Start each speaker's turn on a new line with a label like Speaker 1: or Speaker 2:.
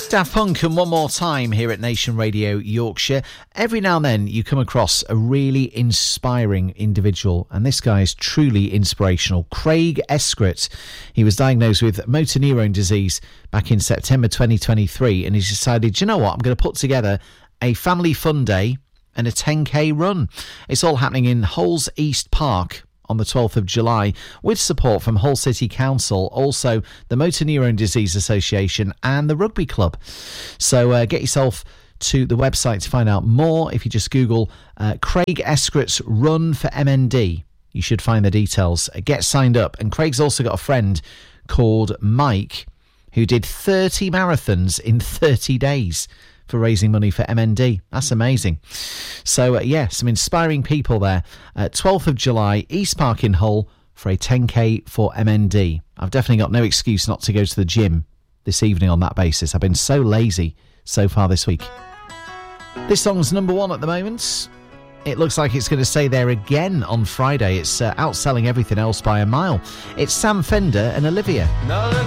Speaker 1: Daft Punk and One More Time here at Nation Radio Yorkshire. Every now and then you come across a really inspiring individual, and this guy is truly inspirational. Craig Escrett. He was diagnosed with motor neurone disease back in September 2023, and he's decided, do you know what, I'm going to put together a family fun day and a 10k run. It's all happening in Hull's East Park on the 12th of July, with support from Hull City Council, also the Motor Neurone Disease Association and the Rugby Club. So get yourself to the website to find out more. If you just Google Craig Escrett's Run for MND, you should find the details. Get signed up. And Craig's also got a friend called Mike who did 30 marathons in 30 days for raising money for MND. That's amazing. So, some inspiring people there. 12th of July, East Park in Hull for a 10k for MND. I've definitely got no excuse not to go to the gym this evening on that basis. I've been so lazy so far this week. This song's number one at the moment. It looks like it's going to stay there again on Friday. It's outselling everything else by a mile. It's Sam Fender and Olivia.
Speaker 2: Now